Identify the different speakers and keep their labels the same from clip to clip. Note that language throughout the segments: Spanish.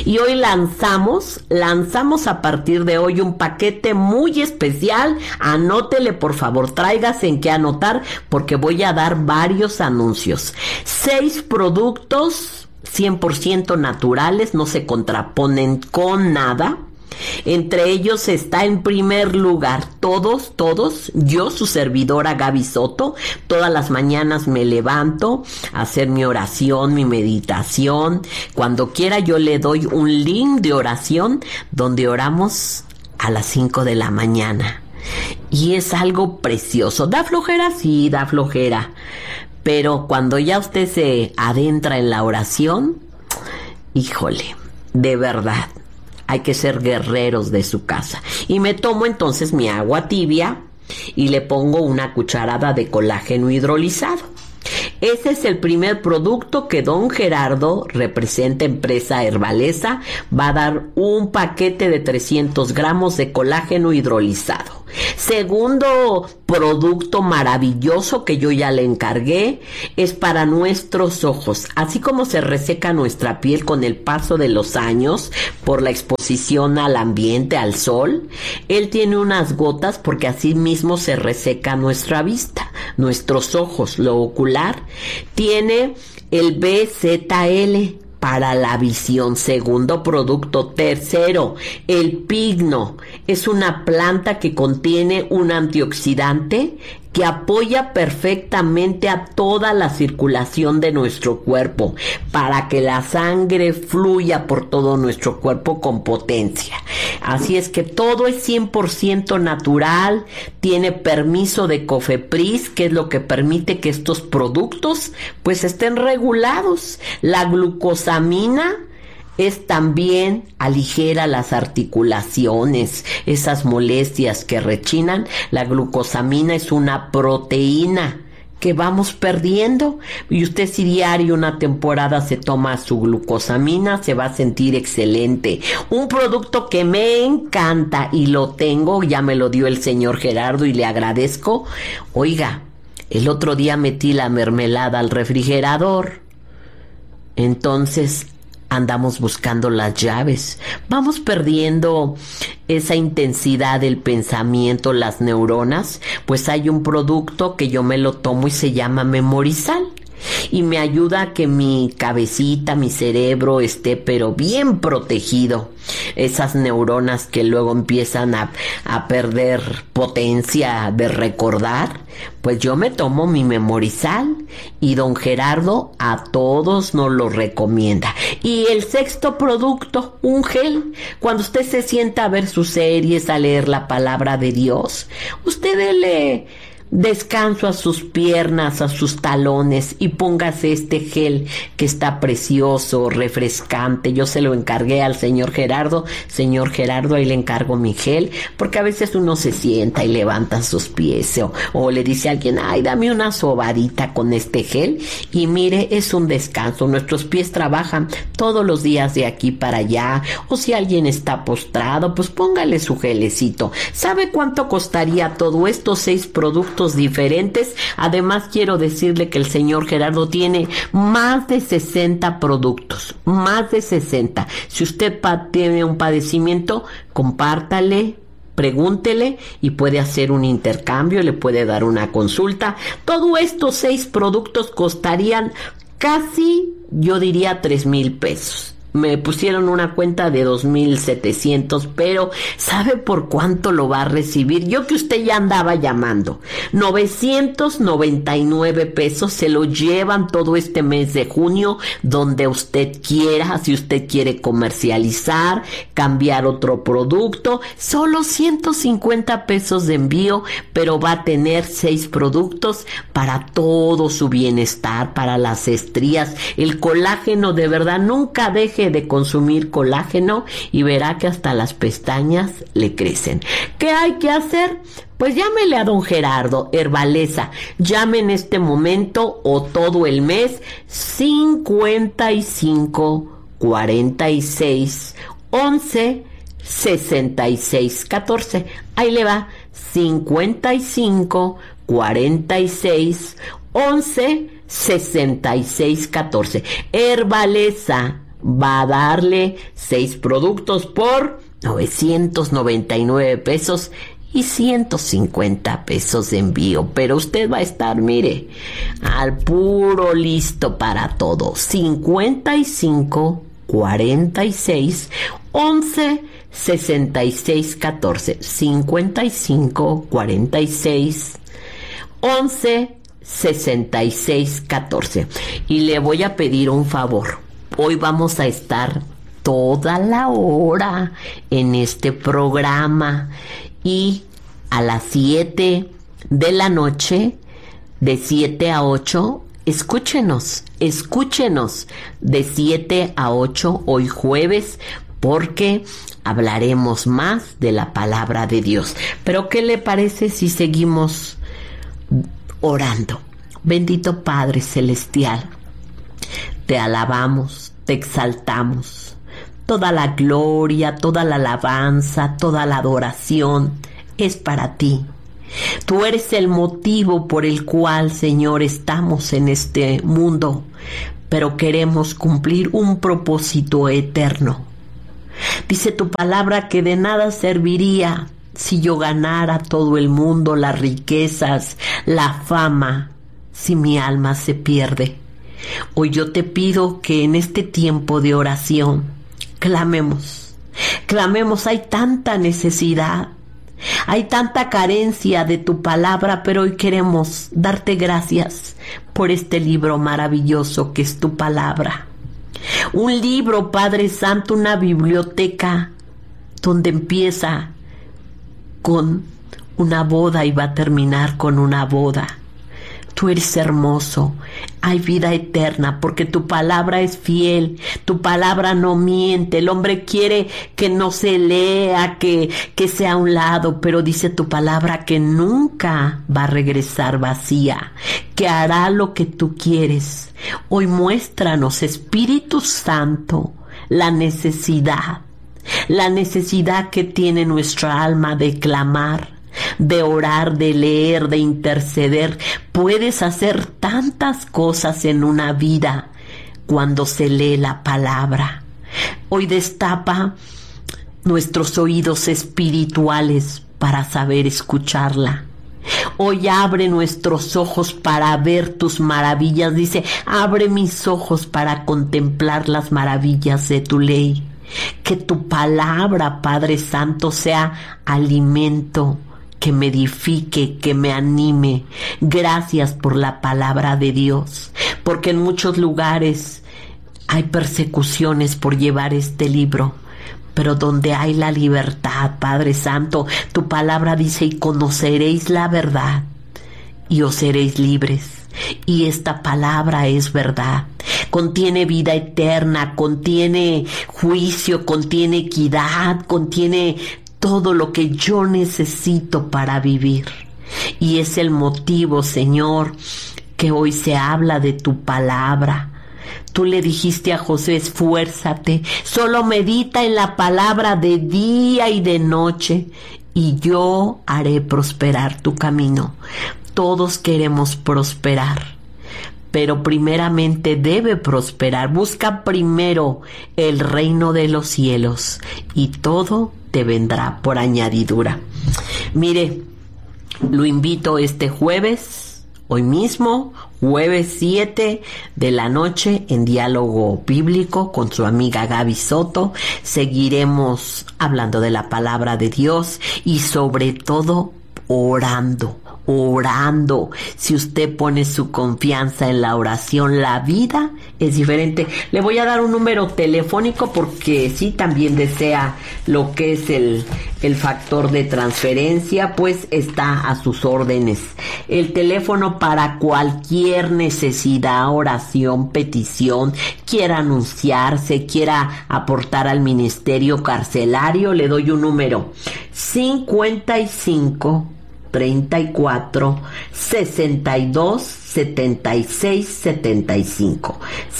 Speaker 1: Y hoy lanzamos a partir de hoy un paquete muy especial. Anótele, por favor, tráigase en qué anotar, porque voy a dar varios anuncios. 6 productos 100% naturales, no se contraponen con nada. Entre ellos está en primer lugar todos, yo, su servidora Gaby Soto. Todas las mañanas me levanto a hacer mi oración, mi meditación. Cuando quiera yo le doy un link de oración donde oramos a las 5 de la mañana. Y es algo precioso. ¿Da flojera? Sí, da flojera. Pero cuando ya usted se adentra en la oración, híjole, de verdad, hay que ser guerreros de su casa. Y me tomo entonces mi agua tibia y le pongo una cucharada de colágeno hidrolizado. Ese es el primer producto que don Gerardo, representa empresa Herbaleza, va a dar un paquete de 300 gramos de colágeno hidrolizado. Segundo producto maravilloso que yo ya le encargué es para nuestros ojos. Así como se reseca nuestra piel con el paso de los años por la exposición al ambiente, al sol, él tiene unas gotas porque así mismo se reseca nuestra vista, nuestros ojos, lo ocular. Tiene el BZL para la visión. Segundo producto. Tercero, el pigno. Es una planta que contiene un antioxidante que apoya perfectamente a toda la circulación de nuestro cuerpo para que la sangre fluya por todo nuestro cuerpo con potencia. Así es que todo es 100% natural, tiene permiso de COFEPRIS, que es lo que permite que estos productos pues estén regulados. La glucosamina es también aligera las articulaciones, esas molestias que rechinan. La glucosamina es una proteína que vamos perdiendo, y usted si diario una temporada se toma su glucosamina, se va a sentir excelente. Un producto que me encanta y lo tengo, ya me lo dio el señor Gerardo y le agradezco. Oiga, el otro día metí la mermelada al refrigerador, entonces andamos buscando las llaves, vamos perdiendo esa intensidad del pensamiento, las neuronas. Pues hay un producto que yo me lo tomo y se llama Memorizal, y me ayuda a que mi cabecita, mi cerebro esté pero bien protegido. Esas neuronas que luego empiezan a perder potencia de recordar, pues yo me tomo mi Memorizal, y don Gerardo a todos nos lo recomienda. Y el sexto producto, un gel. Cuando usted se sienta a ver sus series, a leer la palabra de Dios, usted dele descanso a sus piernas, a sus talones, y póngase este gel que está precioso, refrescante. Yo se lo encargué al señor Gerardo. Señor Gerardo, ahí le encargo mi gel, porque a veces uno se sienta y levanta sus pies, o le dice a alguien, ay, dame una sobadita con este gel, y mire, es un descanso. Nuestros pies trabajan todos los días de aquí para allá, o si alguien está postrado, pues póngale su gelecito. ¿Sabe cuánto costaría todo esto? 6 productos diferentes. Además, quiero decirle que el señor Gerardo tiene más de 60 productos, más de 60. Si usted tiene un padecimiento, compártale, pregúntele y puede hacer un intercambio, le puede dar una consulta. Todos estos 6 productos costarían casi, yo diría, 3,000 pesos. Me pusieron una cuenta de 2,700, pero ¿sabe por cuánto lo va a recibir? Yo que usted ya andaba llamando. 999 pesos, se lo llevan todo este mes de junio, donde usted quiera. Si usted quiere comercializar, cambiar otro producto, solo 150 pesos de envío, pero va a tener 6 productos para todo su bienestar, para las estrías, el colágeno. De verdad, nunca deje de consumir colágeno y verá que hasta las pestañas le crecen. ¿Qué hay que hacer? Pues llámele a don Gerardo, Herbaleza. Llame en este momento o todo el mes 55 46 11 66 14. Ahí le va, 55 46 11 66 14. Herbaleza, va a darle 6 productos por 999 pesos y 150 pesos de envío. Pero usted va a estar, mire, al puro listo para todo. 55 46 11 66 14. 55 46 11 66 14. Y le voy a pedir un favor. Hoy vamos a estar toda la hora en este programa, y a las 7 de la noche, de 7 a 8, escúchenos de 7 a 8 hoy jueves, porque hablaremos más de la palabra de Dios. Pero ¿qué le parece si seguimos orando? Bendito Padre Celestial, te alabamos, te exaltamos. Toda la gloria, toda la alabanza, toda la adoración es para ti. Tú eres el motivo por el cual, Señor, estamos en este mundo, pero queremos cumplir un propósito eterno. Dice tu palabra que de nada serviría si yo ganara todo el mundo, las riquezas, la fama, si mi alma se pierde. Hoy yo te pido que en este tiempo de oración clamemos, hay tanta necesidad, hay tanta carencia de tu palabra, pero hoy queremos darte gracias por este libro maravilloso que es tu palabra. Un libro, Padre Santo, una biblioteca donde empieza con una boda y va a terminar con una boda. Tú eres hermoso, hay vida eterna, porque tu palabra es fiel, tu palabra no miente. El hombre quiere que no se lea, que sea a un lado, pero dice tu palabra que nunca va a regresar vacía, que hará lo que tú quieres. Hoy muéstranos, Espíritu Santo, la necesidad que tiene nuestra alma de clamar, de orar, de leer, de interceder. Puedes hacer tantas cosas en una vida cuando se lee la palabra. Hoy destapa nuestros oídos espirituales para saber escucharla. Hoy abre nuestros ojos para ver tus maravillas. Dice, abre mis ojos para contemplar las maravillas de tu ley. Que tu palabra, Padre Santo, sea alimento que me edifique, que me anime. Gracias por la palabra de Dios, porque en muchos lugares hay persecuciones por llevar este libro, pero donde hay la libertad, Padre Santo, tu palabra dice, y conoceréis la verdad, y os seréis libres. Y esta palabra es verdad, contiene vida eterna, contiene juicio, contiene equidad, contiene todo lo que yo necesito para vivir. Y es el motivo, Señor, que hoy se habla de tu palabra. Tú le dijiste a José, esfuérzate, solo medita en la palabra de día y de noche, y yo haré prosperar tu camino. Todos queremos prosperar, pero primeramente debe prosperar. Busca primero el reino de los cielos y todo te vendrá por añadidura. Mire, lo invito este jueves, hoy mismo, jueves 7 de la noche, en Diálogo Bíblico con su amiga Gaby Soto. Seguiremos hablando de la palabra de Dios y sobre todo orando. Si usted pone su confianza en la oración, la vida es diferente. Le voy a dar un número telefónico porque si también desea lo que es el factor de transferencia, pues está a sus órdenes. El teléfono para cualquier necesidad, oración, petición, quiera anunciarse, quiera aportar al ministerio carcelario, le doy un número: 55 34 62 76 75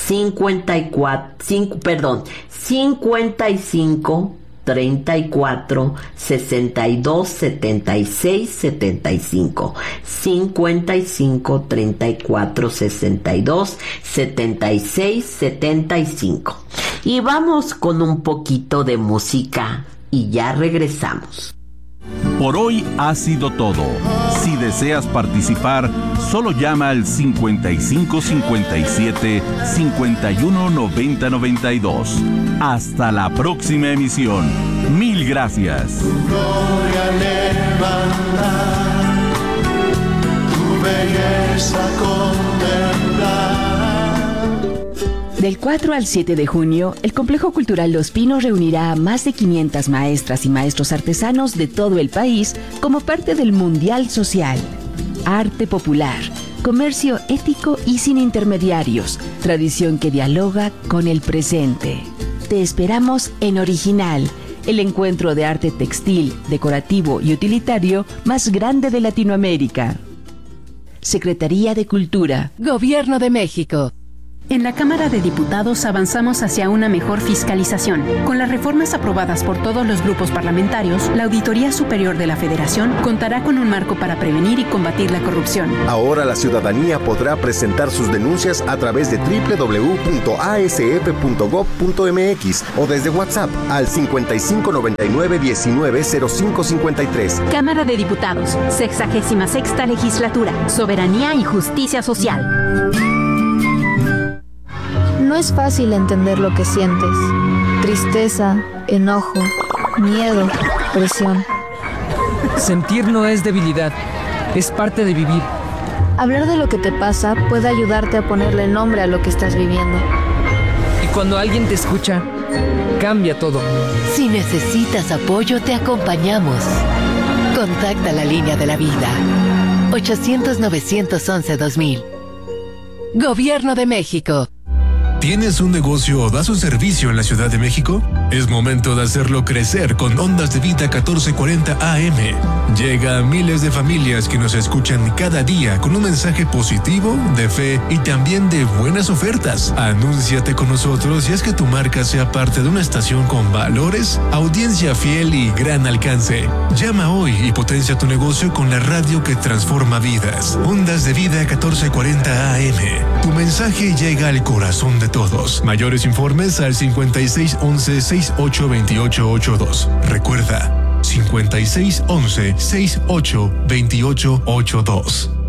Speaker 1: 55 34 62 76 75 55 34 62 76 75. Y vamos con un poquito de música y ya regresamos.
Speaker 2: Por hoy ha sido todo. Si deseas participar, solo llama al 5557 51 90 92. Hasta la próxima emisión. Mil gracias.
Speaker 3: Tu gloria levantar, tu belleza contemplar.
Speaker 4: Del 4 al 7 de junio, el Complejo Cultural Los Pinos reunirá a más de 500 maestras y maestros artesanos de todo el país como parte del Mundial Social. Arte popular, comercio ético y sin intermediarios, tradición que dialoga con el presente. Te esperamos en Original, el encuentro de arte textil, decorativo y utilitario más grande de Latinoamérica. Secretaría de Cultura.
Speaker 5: Gobierno de México.
Speaker 6: En la Cámara de Diputados avanzamos hacia una mejor fiscalización. Con las reformas aprobadas por todos los grupos parlamentarios, la Auditoría Superior de la Federación contará con un marco para prevenir y combatir la corrupción.
Speaker 7: Ahora la ciudadanía podrá presentar sus denuncias a través de www.asf.gov.mx o desde WhatsApp al 5599-190553.
Speaker 6: Cámara de Diputados, 66ª Legislatura, Soberanía y Justicia Social.
Speaker 8: No es fácil entender lo que sientes. Tristeza, enojo, miedo, presión.
Speaker 9: Sentir no es debilidad, es parte de vivir.
Speaker 8: Hablar de lo que te pasa puede ayudarte a ponerle nombre a lo que estás viviendo.
Speaker 9: Y cuando alguien te escucha, cambia todo.
Speaker 5: Si necesitas apoyo, te acompañamos. Contacta la línea de la vida. 800-911-2000. Gobierno de México.
Speaker 10: ¿Tienes un negocio o das un servicio en la Ciudad de México? Es momento de hacerlo crecer con Ondas de Vida 1440 AM. Llega a miles de familias que nos escuchan cada día con un mensaje positivo, de fe y también de buenas ofertas. Anúnciate con nosotros y haz que tu marca sea parte de una estación con valores, audiencia fiel y gran alcance. Llama hoy y potencia tu negocio con la radio que transforma vidas. Ondas de Vida 1440 AM. Tu mensaje llega al corazón de todos. Mayores informes al 5611-682882. Recuerda, 5611-682882.